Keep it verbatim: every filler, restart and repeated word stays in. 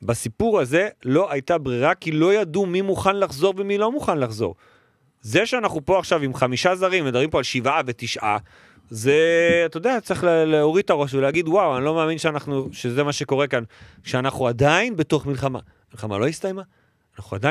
בסיפור הזה לא הייתה ברירה, כי לא ידעו מי מוכן לחזור ומי לא מוכן לחזור. זה שאנחנו פה עכשיו עם חמישה זרים, מדברים פה על שבעה ותשעה, זה, אתה יודע, צריך להוריד את הראש ולהגיד, וואו, אני לא מאמין שאנחנו, שזה מה שקורה כאן, שאנחנו עדיין בתוך מלחמה. מלחמה לא הסתיימה, אנחנו עדיין